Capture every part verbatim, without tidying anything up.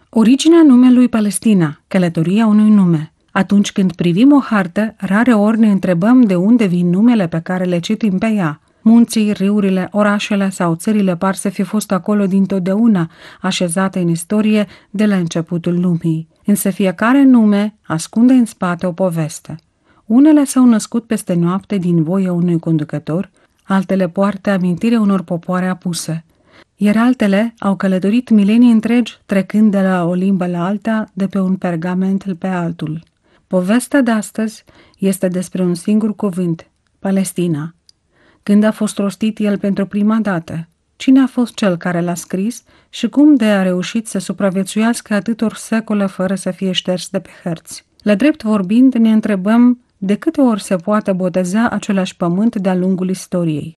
Originea numelui Palestina, călătoria unui nume. Atunci când privim o hartă, rare ori ne întrebăm de unde vin numele pe care le citim pe ea. Munții, râurile, orașele sau țările par să fi fost acolo dintotdeauna, așezate în istorie de la începutul lumii. Însă fiecare nume ascunde în spate o poveste. Unele s-au născut peste noapte din voia unui conducător, altele poartă amintire unor popoare apuse. Iar altele au călătorit milenii întregi, trecând de la o limbă la alta, de pe un pergament pe altul. Povestea de astăzi este despre un singur cuvânt, Palestina. Când a fost rostit el pentru prima dată? Cine a fost cel care l-a scris și cum de a reușit să supraviețuiască atâtor secole fără să fie șters de pe hărți? La drept vorbind, ne întrebăm de câte ori se poate boteza același pământ de-a lungul istoriei.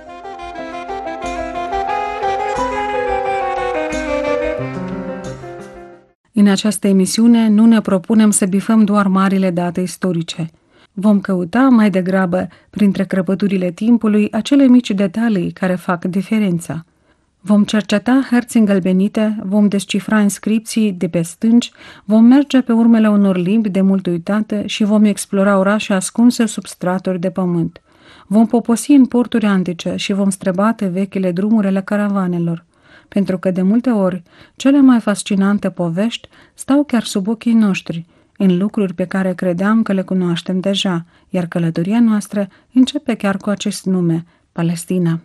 În această emisiune nu ne propunem să bifăm doar marile date istorice. Vom căuta mai degrabă, printre crăpăturile timpului, acele mici detalii care fac diferența. Vom cerceta hărți îngălbenite, vom descifra inscripții de pe stânci, vom merge pe urmele unor limbi de mult uitate și vom explora orașe ascunse sub straturi de pământ. Vom poposi în porturi antice și vom străbate vechile drumuri ale caravanelor. Pentru că de multe ori, cele mai fascinante povești stau chiar sub ochii noștri, în lucruri pe care credeam că le cunoaștem deja, iar călătoria noastră începe chiar cu acest nume, Palestina.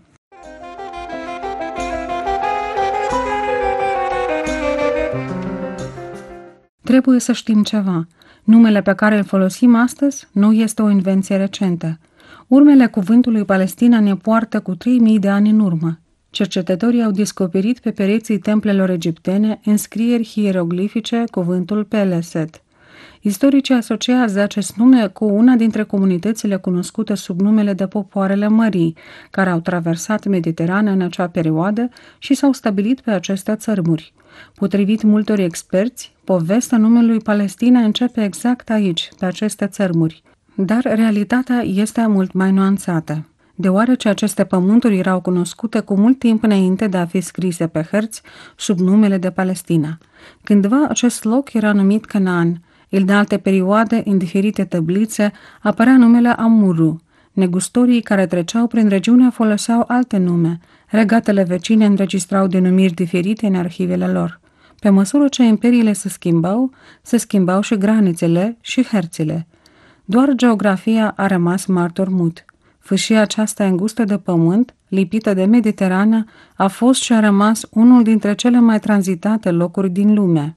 Trebuie să știm ceva. Numele pe care îl folosim astăzi nu este o invenție recentă. Urmele cuvântului Palestina ne poartă cu trei mii de ani în urmă. Cercetătorii au descoperit pe pereții templelor egiptene înscrieri hieroglifice cuvântul Peleset. Istoricii asociază acest nume cu una dintre comunitățile cunoscute sub numele de popoarele mării, care au traversat Mediterana în acea perioadă și s-au stabilit pe aceste țărmuri. Potrivit multor experți, povestea numelui Palestina începe exact aici, pe aceste țărmuri. Dar realitatea este mult mai nuanțată. Deoarece aceste pământuri erau cunoscute cu mult timp înainte de a fi scrise pe hărți sub numele de Palestina. Cândva acest loc era numit Canaan, în alte perioade, în diferite tăblițe, apărea numele Amuru. Negustorii care treceau prin regiune foloseau alte nume. Regatele vecine înregistrau denumiri diferite în arhivele lor. Pe măsură ce imperiile se schimbau, se schimbau și granițele și hărțile. Doar geografia a rămas martor mut. Fâșia aceasta îngustă de pământ, lipită de Mediterană, a fost și a rămas unul dintre cele mai tranzitate locuri din lume.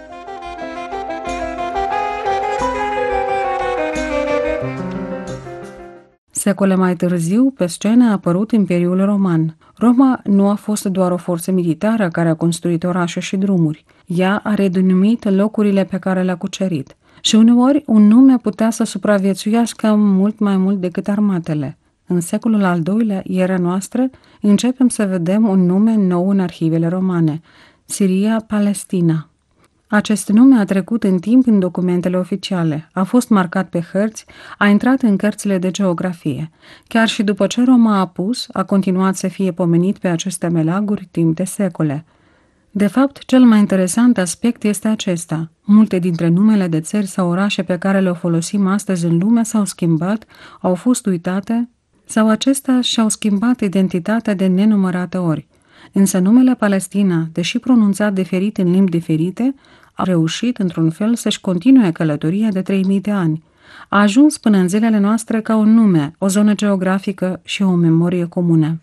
Secole mai târziu, pe scenă a apărut Imperiul Roman. Roma nu a fost doar o forță militară care a construit orașe și drumuri. Ea a redenumit locurile pe care le-a cucerit. Și uneori un nume putea să supraviețuiască mult mai mult decât armatele. În secolul al doilea, era noastră, începem să vedem un nume nou în arhivele romane, Siria Palestina. Acest nume a trecut în timp în documentele oficiale, a fost marcat pe hărți, a intrat în cărțile de geografie. Chiar și după ce Roma a apus, a continuat să fie pomenit pe aceste melaguri timp de secole. De fapt, cel mai interesant aspect este acesta. Multe dintre numele de țări sau orașe pe care le folosim astăzi în lume s-au schimbat, au fost uitate sau acestea și-au schimbat identitatea de nenumărate ori. Însă numele Palestina, deși pronunțat diferit în limbi diferite, a reușit într-un fel să-și continue călătoria de trei mii de ani. A ajuns până în zilele noastre ca un nume, o zonă geografică și o memorie comună.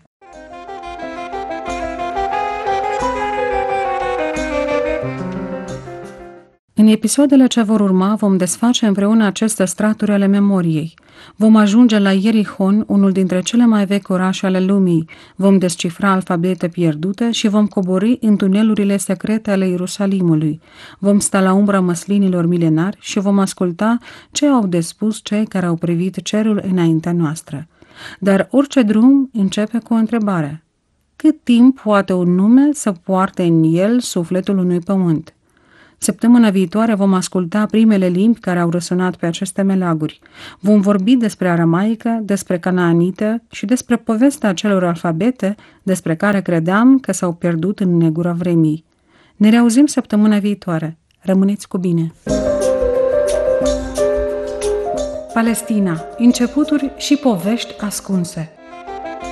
În episoadele ce vor urma vom desface împreună aceste straturi ale memoriei. Vom ajunge la Ierihon, unul dintre cele mai vechi orașe ale lumii, vom descifra alfabete pierdute și vom coborî în tunelurile secrete ale Ierusalimului. Vom sta la umbra măslinilor milenari și vom asculta ce au de spus cei care au privit cerul înaintea noastră. Dar orice drum începe cu o întrebare. Cât timp poate un nume să poarte în el sufletul unui pământ? Săptămâna viitoare vom asculta primele limbi care au răsunat pe aceste melaguri. Vom vorbi despre aramaică, despre canaanită și despre povestea acelor alfabete despre care credeam că s-au pierdut în negura vremii. Ne reauzim săptămâna viitoare. Rămâneți cu bine! Palestina. Începuturi și povești ascunse.